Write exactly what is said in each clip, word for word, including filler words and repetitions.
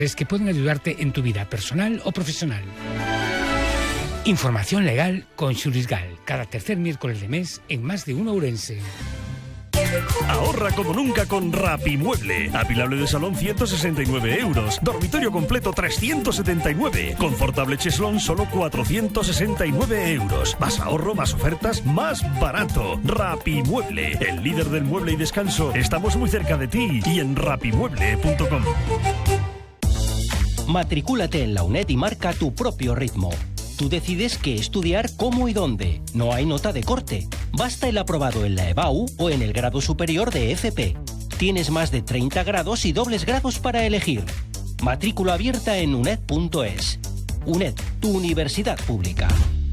es que pueden ayudarte en tu vida personal o profesional. Información legal con Xurisgal, cada tercer miércoles de mes en Más de Uno Ourense. Ahorra como nunca con Rapimueble. Apilable de salón ciento sesenta y nueve euros. Dormitorio completo trescientos setenta y nueve. Confortable cheslón solo cuatrocientos sesenta y nueve euros. Más ahorro, más ofertas, más barato. Rapimueble, el líder del mueble y descanso. Estamos muy cerca de ti y en rapimueble punto com. Matricúlate en la UNED y marca tu propio ritmo. Tú decides qué estudiar, cómo y dónde. No hay nota de corte. Basta el aprobado en la EBAU o en el grado superior de F P. Tienes más de treinta grados y dobles grados para elegir. Matrícula abierta en uned punto es. UNED, tu universidad pública.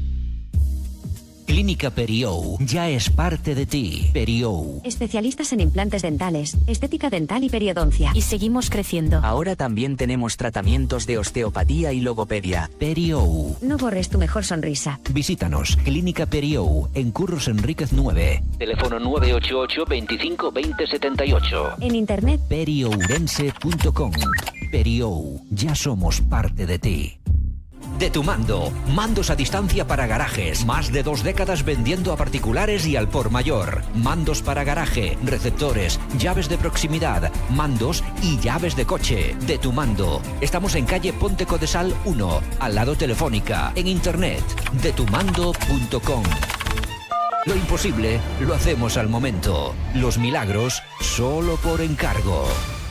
Clínica Periou ya es parte de ti. Periou. Especialistas en implantes dentales, estética dental y periodoncia. Y seguimos creciendo. Ahora también tenemos tratamientos de osteopatía y logopedia. Periou. No borres tu mejor sonrisa. Visítanos. Clínica Periou, en Curros Enríquez nueve. Teléfono nueve ocho ocho, veinticinco, veinte, setenta y ocho. En internet periourense punto com. Periou, ya somos parte de ti. De tu mando, mandos a distancia para garajes, más de dos décadas vendiendo a particulares y al por mayor. Mandos para garaje, receptores, llaves de proximidad, mandos y llaves de coche. De tu mando. Estamos en calle Ponte Codesal uno, al lado Telefónica, en internet, de tu mando punto com. Lo imposible lo hacemos al momento. Los milagros solo por encargo.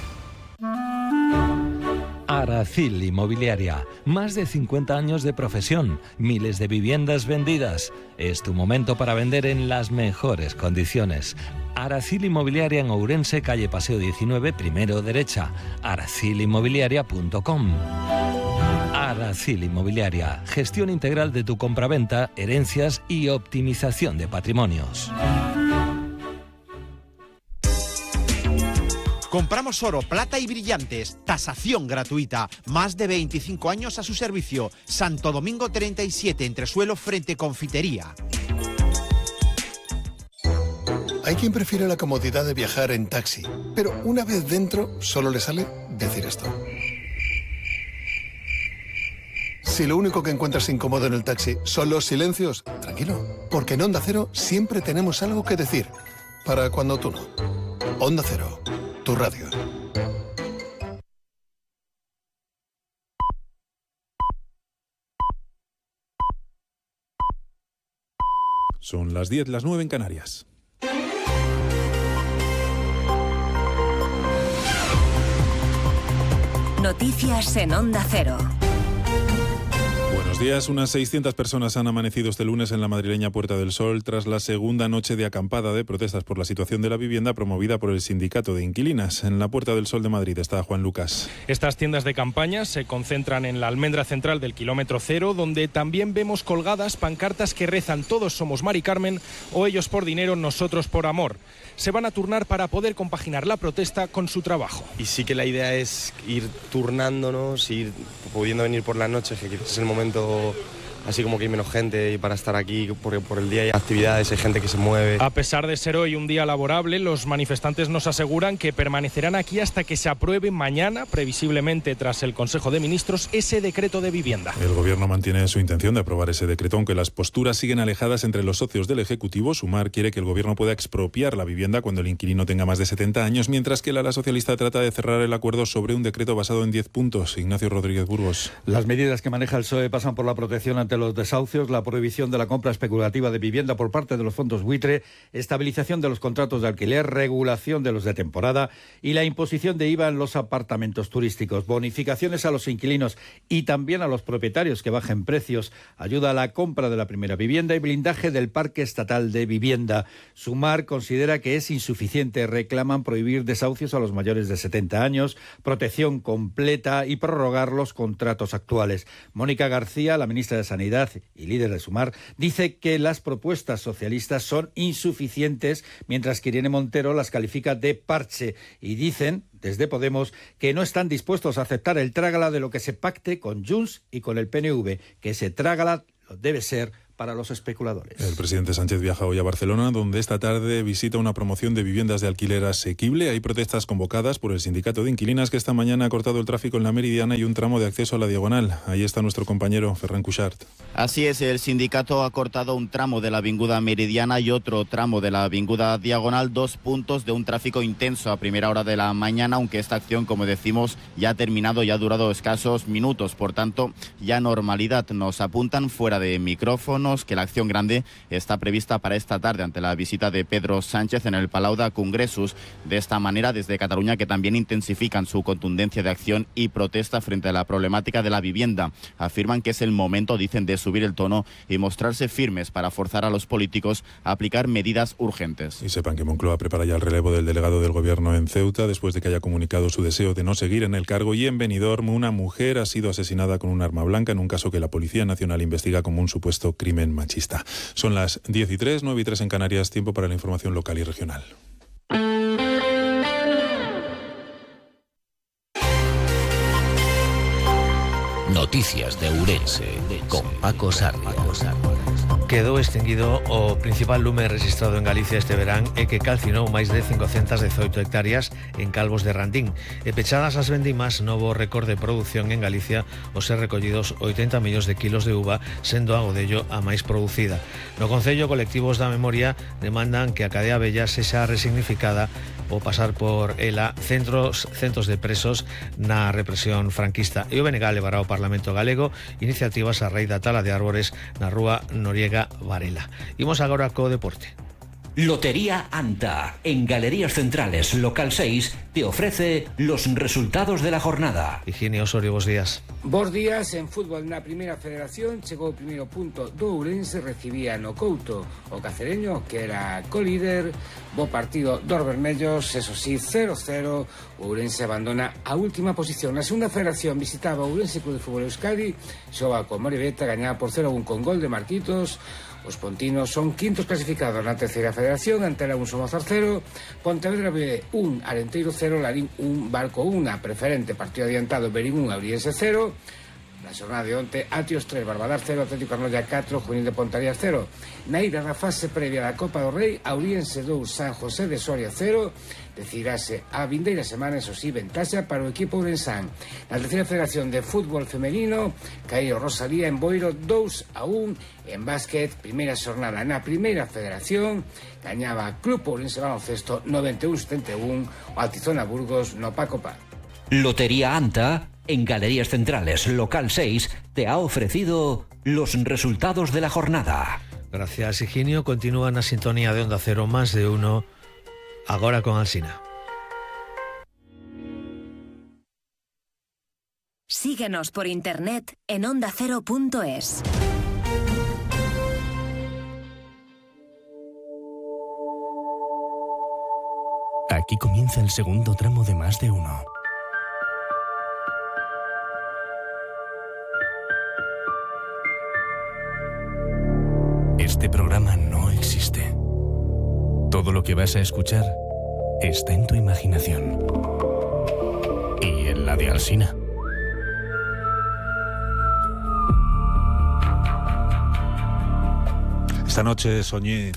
Aracil Inmobiliaria, más de cincuenta años de profesión, miles de viviendas vendidas. Es tu momento para vender en las mejores condiciones. Aracil Inmobiliaria en Ourense, calle Paseo diecinueve, primero derecha, aracil inmobiliaria punto com. Aracil Inmobiliaria, gestión integral de tu compraventa, herencias y optimización de patrimonios. Compramos oro, plata y brillantes. Tasación gratuita. Más de veinticinco años a su servicio. Santo Domingo treinta y siete, entresuelo frente Confitería. Hay quien prefiere la comodidad de viajar en taxi, pero una vez dentro solo le sale decir esto. Si lo único que encuentras incómodo en el taxi son los silencios, tranquilo, porque en Onda Cero siempre tenemos algo que decir. Para cuando tú no. Onda Cero. Tu radio. Son las diez, las nueve en Canarias. Noticias en Onda Cero. Buenos días. Unas seiscientas personas han amanecido este lunes en la madrileña Puerta del Sol tras la segunda noche de acampada de protestas por la situación de la vivienda promovida por el Sindicato de Inquilinas. En la Puerta del Sol de Madrid está Juan Lucas. Estas tiendas de campaña se concentran en la almendra central del kilómetro cero, donde también vemos colgadas pancartas que rezan "Todos somos Mari Carmen" o "Ellos por dinero, nosotros por amor". Se van a turnar para poder compaginar la protesta con su trabajo. Y sí que la idea es ir turnándonos, ir pudiendo venir por las noches, que quizás es el momento así como que hay menos gente y para estar aquí, porque por el día hay actividades, hay gente que se mueve. A pesar de ser hoy un día laborable, los manifestantes nos aseguran que permanecerán aquí hasta que se apruebe mañana, previsiblemente tras el Consejo de Ministros, ese decreto de vivienda. El Gobierno mantiene su intención de aprobar ese decreto, aunque las posturas siguen alejadas entre los socios del Ejecutivo. Sumar quiere que el Gobierno pueda expropiar la vivienda cuando el inquilino tenga más de setenta años, mientras que el ala socialista trata de cerrar el acuerdo sobre un decreto basado en diez puntos. Ignacio Rodríguez Burgos. Las medidas que maneja el P S O E pasan por la protección ante los desahucios, la prohibición de la compra especulativa de vivienda por parte de los fondos buitre, estabilización de los contratos de alquiler, regulación de los de temporada y la imposición de I V A en los apartamentos turísticos, bonificaciones a los inquilinos y también a los propietarios que bajen precios, ayuda a la compra de la primera vivienda y blindaje del parque estatal de vivienda. Sumar considera que es insuficiente, reclaman prohibir desahucios a los mayores de setenta años, protección completa y prorrogar los contratos actuales. Mónica García, la ministra de Sanidad y líder de Sumar, dice que las propuestas socialistas son insuficientes, mientras que Irene Montero las califica de parche y dicen desde Podemos que no están dispuestos a aceptar el trágala de lo que se pacte con Junts y con el P N V, que ese trágala lo debe ser para los especuladores. El presidente Sánchez viaja hoy a Barcelona, donde esta tarde visita una promoción de viviendas de alquiler asequible. Hay protestas convocadas por el sindicato de inquilinas, que esta mañana ha cortado el tráfico en la Meridiana y un tramo de acceso a la Diagonal. Ahí está nuestro compañero Ferran Cuixart. Así es, el sindicato ha cortado un tramo de la avinguda Meridiana y otro tramo de la avinguda Diagonal, dos puntos de un tráfico intenso a primera hora de la mañana, aunque esta acción, como decimos, ya ha terminado y ha durado escasos minutos. Por tanto, ya normalidad. Nos apuntan fuera de micrófonos que la acción grande está prevista para esta tarde ante la visita de Pedro Sánchez en el Palau de Congressos. De esta manera, desde Cataluña, que también intensifican su contundencia de acción y protesta frente a la problemática de la vivienda. Afirman que es el momento, dicen, de subir el tono y mostrarse firmes para forzar a los políticos a aplicar medidas urgentes. Y sepan que Moncloa prepara ya el relevo del delegado del Gobierno en Ceuta, después de que haya comunicado su deseo de no seguir en el cargo. Y en Benidorm, una mujer ha sido asesinada con un arma blanca en un caso que la Policía Nacional investiga como un supuesto crimen machista. Son las diez y tres, nueve y tres en Canarias, tiempo para la información local y regional. Noticias de Ourense con Paco Sarria. Quedou extinguido o principal lume registrado en Galicia este verán e que calcinou máis de cincocentas dezoito hectáreas en Calvos de Randín. E pechadas as vendimas, novo récord de produción en Galicia, os ser recollidos oitenta millóns de kilos de uva, sendo a Godello a máis producida. No Concello, colectivos da memoria demandan que a cadea bella sexa resignificada ou pasar por ela centros, centos de presos na represión franquista. E o B N G levará ao Parlamento Galego iniciativas a raíz da tala de árbores na rúa Noriega Varela. Imos agora co deporte. Lotería Anta, en Galerías Centrales, local seis, te ofrece los resultados de la jornada. Higinio Osorio, bos días. Bos días. En fútbol na primeira federación chegou o primeiro punto do Ourense, recibía no Couto o cacereño, que era colíder. Bo partido dos vermellos, eso sí, cero cero. O Ourense abandona a última posición. Na segunda federación visitaba o Ourense Club de Fútbol Euskadi, xoga con Moribeta, gañaba por cero a un con gol de Marquitos. Os pontinos son quintos clasificados na terceira federación, Antela un, Somozar cero, Pontevedra B un, Arenteiro cero, Larín un, Barco un, preferente, partido adiantado, Berín un, Auriense cero. Na xornada de onte, Atios tres, Barbadar cero, Atlético Arnoia catro, Juvenil de Pontarías cero. Na ida da fase previa da Copa do Rei, Auriense dous, San José de Soria cero. Decidirase a vindeira semana, eso sí, ventaxa para o equipo ourensán. Na terceira federación de fútbol femenino, caío Rosalía en Boiro dous a un. En básquet, primeira xornada na primeira federación, gañaba Club Ourense Baloncesto noventa e un setenta e un, o Altizona Burgos no Paco Paz. Lotería Anta, en Galerías Centrales, local seis, te ha ofrecido los resultados de la jornada. Gracias, Higinio. Continúa na sintonía de Onda Cero, más de uno, agora con Alsina. Síguenos por internet en onda cero punto es. Aquí comienza el segundo tramo de Más de Uno. Este programa no existe. Todo lo que vas a escuchar está en tu imaginación. Y en la de Alsina. Esta noche soñé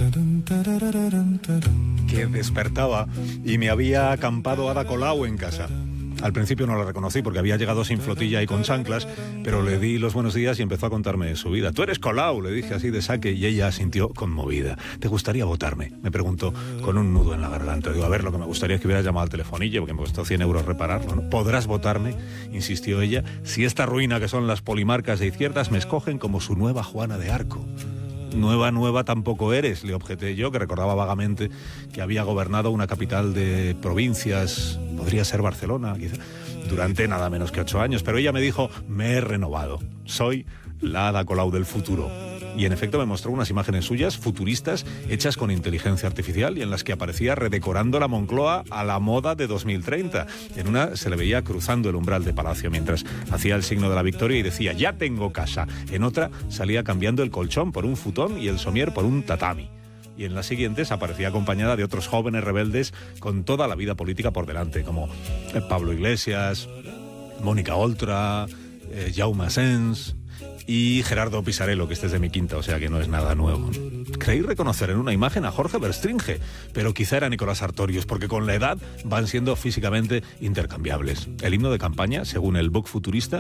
que despertaba y me había acampado Ada Colau en casa. Al principio no la reconocí porque había llegado sin flotilla y con chanclas, pero le di los buenos días y empezó a contarme su vida. «Tú eres Colau», le dije así de saque, y ella asintió conmovida. «¿Te gustaría votarme?», me preguntó con un nudo en la garganta. Digo, a ver, lo que me gustaría es que hubieras llamado al telefonillo, porque me costó cien euros repararlo, ¿no? «¿Podrás votarme?», insistió ella, «si esta ruina que son las polimarcas de izquierdas me escogen como su nueva Juana de Arco». «Nueva, nueva tampoco eres», le objeté yo, que recordaba vagamente que había gobernado una capital de provincias, podría ser Barcelona, quizá, durante nada menos que ocho años. Pero ella me dijo, me he renovado, soy la Ada Colau del futuro. Y en efecto me mostró unas imágenes suyas futuristas hechas con inteligencia artificial y en las que aparecía redecorando la Moncloa a la moda de dos mil treinta. En una se le veía cruzando el umbral de Palacio mientras hacía el signo de la victoria y decía, ya tengo casa. En otra salía cambiando el colchón por un futón y el somier por un tatami. Y en las siguientes aparecía acompañada de otros jóvenes rebeldes con toda la vida política por delante, como Pablo Iglesias, Mónica Oltra, eh, Jaume Asens. y Gerardo Pisarello, que este es de mi quinta, o sea que no es nada nuevo. Creí reconocer en una imagen a Jorge Verstringe, pero quizá era Nicolás Artorius, porque con la edad van siendo físicamente intercambiables. El himno de campaña, según el Vogue futurista,